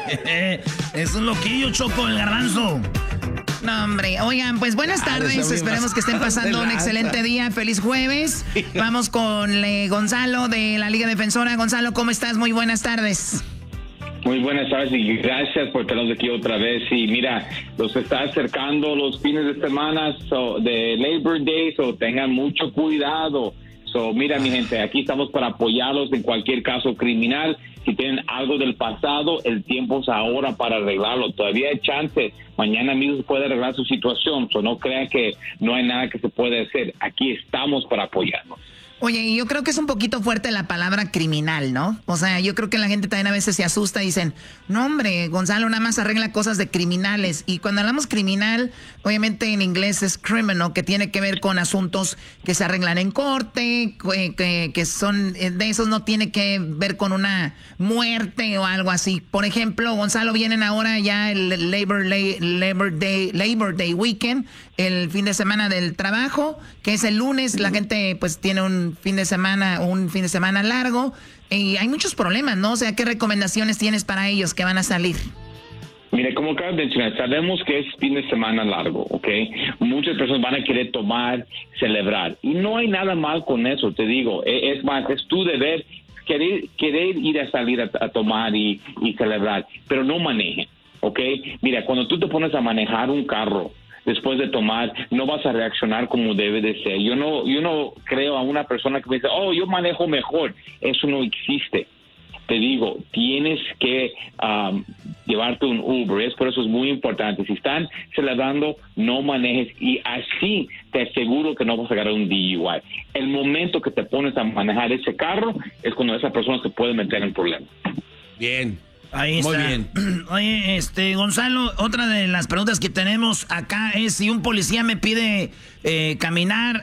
Es un loquillo, Choco, el garbanzo. No, hombre. Oigan, pues buenas tardes. Esperemos que estén pasando un excelente día. Feliz jueves. Vamos con Gonzalo de la Liga Defensora. Gonzalo, ¿cómo estás? Muy buenas tardes. Muy buenas tardes y gracias por tenernos aquí otra vez. Y mira, los está acercando los fines de semana de Labor Day, tengan mucho cuidado. Mira, mi gente, aquí estamos para apoyarlos en cualquier caso criminal. Si tienen algo del pasado, el tiempo es ahora para arreglarlo. Todavía hay chance. Mañana mismo se puede arreglar su situación. No crean que no hay nada que se puede hacer. Aquí estamos para apoyarnos. Oye, y yo creo que es un poquito fuerte la palabra criminal, ¿no? O sea, yo creo que la gente también a veces se asusta y dicen, no, hombre, Gonzalo nada más arregla cosas de criminales. Y cuando hablamos criminal, obviamente en inglés es criminal, que tiene que ver con asuntos que se arreglan en corte, que son, de esos no tiene que ver con una muerte o algo así. Por ejemplo, Gonzalo, vienen ahora ya el Labor Day Weekend, el fin de semana del trabajo, que es el lunes. La gente pues tiene un fin de semana largo y hay muchos problemas, ¿no? O sea, ¿qué recomendaciones tienes para ellos que van a salir? Mire, como acabas de mencionar, sabemos que es fin de semana largo, ¿ok? Muchas personas van a querer tomar, celebrar. Y no hay nada mal con eso, te digo. Es más, es tu deber querer ir a salir a tomar y celebrar, pero no manejen, ¿ok? Mira, cuando tú te pones a manejar un carro, después de tomar, no vas a reaccionar como debe de ser. Yo no creo a una persona que me dice, oh, yo manejo mejor. Eso no existe. Te digo, tienes que llevarte un Uber. Por eso es muy importante. Si están celebrando, no manejes. Y así te aseguro que no vas a agarrar un DUI. El momento que te pones a manejar ese carro es cuando esa persona se puede meter en problemas. Bien. Ahí está. Muy bien. Oye, Gonzalo, otra de las preguntas que tenemos acá es si un policía me pide caminar,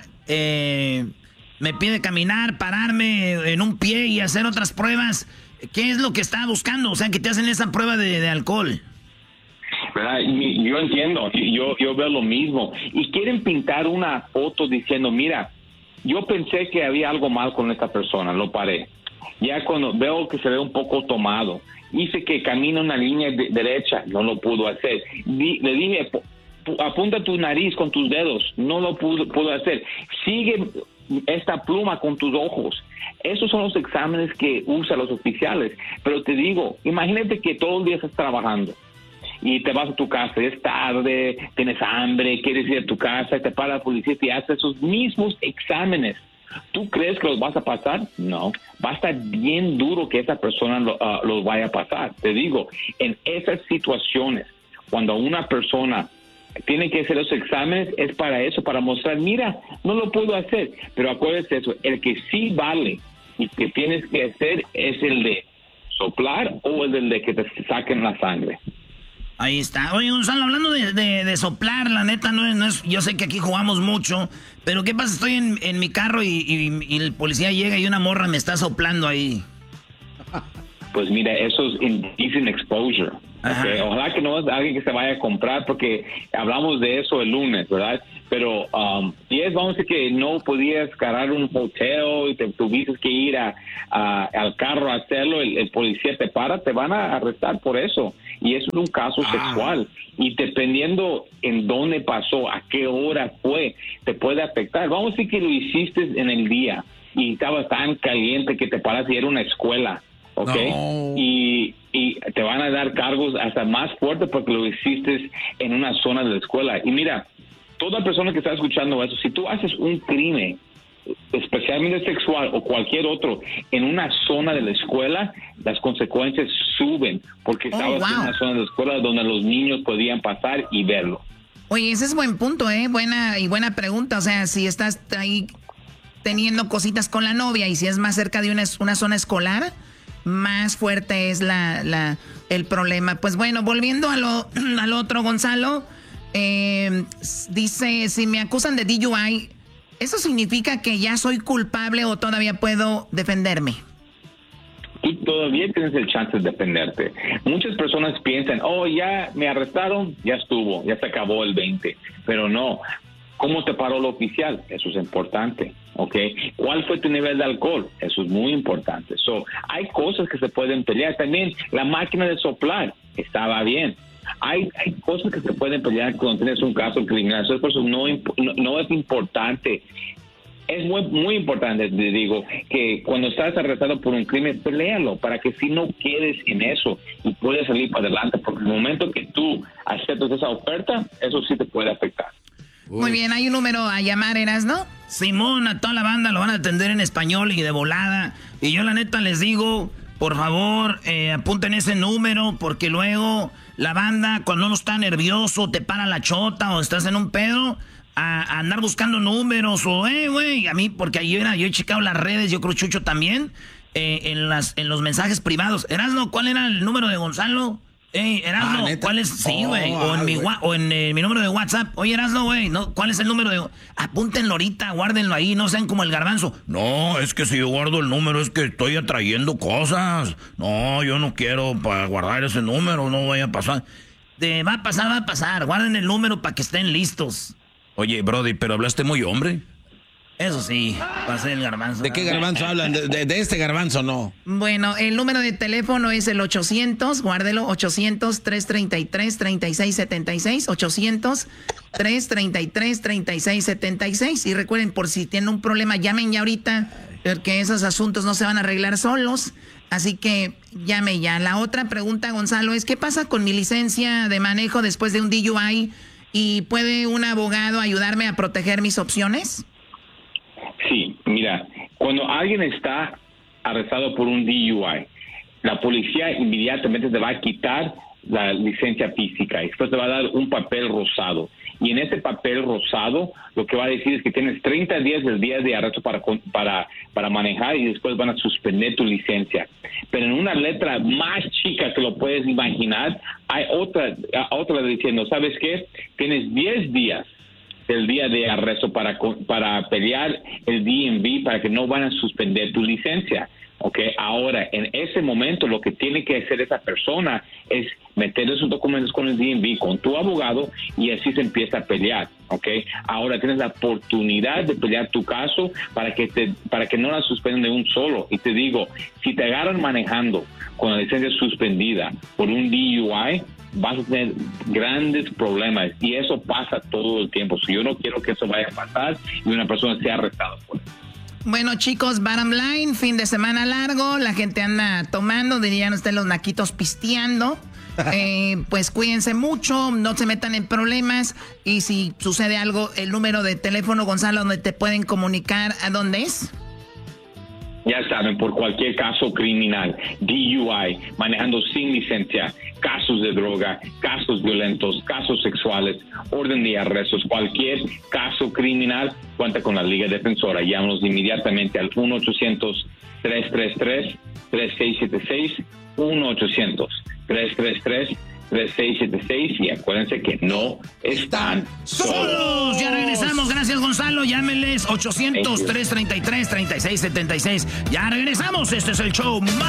pararme en un pie y hacer otras pruebas, ¿qué es lo que está buscando? O sea, que te hacen esa prueba de alcohol. ¿Verdad? Yo entiendo, yo veo lo mismo. Y quieren pintar una foto diciendo, mira, yo pensé que había algo mal con esta persona, lo paré. Ya cuando veo que se ve un poco tomado, hice que camina una línea derecha, no lo pudo hacer. Le dije, apunta tu nariz con tus dedos, no lo pudo hacer. Sigue esta pluma con tus ojos. Esos son los exámenes que usan los oficiales. Pero te digo, imagínate que todo el día estás trabajando y te vas a tu casa, es tarde, tienes hambre, quieres ir a tu casa, te para la policía y te hace esos mismos exámenes. ¿Tú crees que los vas a pasar? No. Va a estar bien duro que esa persona los vaya a pasar. Te digo, en esas situaciones, cuando una persona tiene que hacer los exámenes, es para eso, para mostrar, mira, no lo puedo hacer. Pero acuérdate eso, el que sí vale y que tienes que hacer es el de soplar o el de que te saquen la sangre. Ahí está. Oye, Gonzalo, hablando de soplar, la neta, no es, yo sé que aquí jugamos mucho, pero ¿qué pasa? Estoy en mi carro y el policía llega y una morra me está soplando ahí. Pues mira, eso es indecent exposure. Okay. Ojalá que no es alguien que se vaya a comprar, porque hablamos de eso el lunes, ¿verdad? Pero si es, vamos a decir que no podías cargar un hotel y te tuviste que ir al carro a hacerlo, el policía te para, te van a arrestar por eso. Y eso es un caso sexual. Y dependiendo en dónde pasó, a qué hora fue, te puede afectar. Vamos a decir que lo hiciste en el día y estaba tan caliente que te paras y era una escuela, ¿ok? No. Y te van a dar cargos hasta más fuertes porque lo hiciste en una zona de la escuela. Y mira, toda persona que está escuchando eso, si tú haces un crimen, especialmente sexual o cualquier otro, en una zona de la escuela, las consecuencias suben porque estabas en una zona de la escuela donde los niños podían pasar y verlo. Oye, ese es buen punto, buena pregunta. O sea, si estás ahí teniendo cositas con la novia y si es más cerca de una zona escolar, más fuerte es el problema. Pues bueno, volviendo al otro, Gonzalo, dice, si me acusan de DUI, ¿eso significa que ya soy culpable o todavía puedo defenderme? Tú todavía tienes el chance de defenderte. Muchas personas piensan, oh, ya me arrestaron, ya estuvo, ya se acabó el 20. Pero no, ¿Cómo te paró el oficial? Eso es importante, ¿ok? ¿Cuál fue tu nivel de alcohol? Eso es muy importante. Hay cosas que se pueden pelear. También la máquina de soplar estaba bien. Hay cosas que se pueden pelear cuando tienes un caso criminal. Eso no es importante. Es muy importante, te digo, que cuando estás arrestado por un crimen, peléalo para que si no quedes en eso y puedes salir para adelante, porque el momento que tú aceptas esa oferta, eso sí te puede afectar. Muy bien, hay un número a llamar, ¿no? Simón, a toda la banda lo van a atender en español y de volada. Y yo la neta les digo, por favor, apunten ese número, porque luego la banda, cuando uno está nervioso, te para la chota o estás en un pedo, a andar buscando números o, güey, a mí, porque yo he checado las redes, yo creo Chucho también, en los mensajes privados. Erasno, ¿cuál era el número de Gonzalo? Erasno, ¿cuál es? Sí, güey, o en mi número de WhatsApp. Oye, Erasno, güey, ¿no? ¿Cuál es el número de...? Apúntenlo ahorita, guárdenlo ahí, no sean como el garbanzo. No, es que si yo guardo el número es que estoy atrayendo cosas. No, yo no quiero para guardar ese número, no vaya a pasar. Va a pasar, guarden el número para que estén listos. Oye, Brody, pero hablaste muy hombre. Eso sí, va a ser el garbanzo. ¿De qué garbanzo hablan? De este garbanzo, no. Bueno, el número de teléfono es el 800, guárdelo, 800-333-3676, 800-333-3676. Y recuerden, por si tienen un problema, llamen ya ahorita, porque esos asuntos no se van a arreglar solos. Así que llame ya. La otra pregunta, Gonzalo, es ¿qué pasa con mi licencia de manejo después de un DUI? ¿Y puede un abogado ayudarme a proteger mis opciones? Sí, mira, cuando alguien está arrestado por un DUI, la policía inmediatamente te va a quitar la licencia física y después te va a dar un papel rosado. Y en ese papel rosado lo que va a decir es que tienes 30 días del día de arresto para manejar y después van a suspender tu licencia. Pero en una letra más chica que lo puedes imaginar, hay otra diciendo, ¿sabes qué? Tienes 10 días del día de arresto para pelear el DMV para que no van a suspender tu licencia. Okay, ahora, en ese momento, lo que tiene que hacer esa persona es meter esos documentos con el DMV, con tu abogado, y así se empieza a pelear. Okay, ahora tienes la oportunidad de pelear tu caso para que no la suspendan de un solo. Y te digo, si te agarran manejando con la licencia suspendida por un DUI, vas a tener grandes problemas, y eso pasa todo el tiempo. Yo no quiero que eso vaya a pasar y una persona sea arrestada por eso. Bueno, chicos, bottom line, fin de semana largo, la gente anda tomando, dirían ustedes los naquitos pisteando. Pues cuídense mucho, no se metan en problemas, y si sucede algo, el número de teléfono, Gonzalo, donde te pueden comunicar, ¿a dónde es? Ya saben, por cualquier caso criminal, DUI, manejando sin licencia, casos de droga, casos violentos, casos sexuales, orden de arrestos, cualquier caso criminal, cuenta con la Liga Defensora. Llámanos inmediatamente al 1-800-333-3676, 1-800-333-3676, y acuérdense que no están solos. Ya regresamos, gracias Gonzalo, llámenles 800-333-3676. Ya regresamos, este es el show más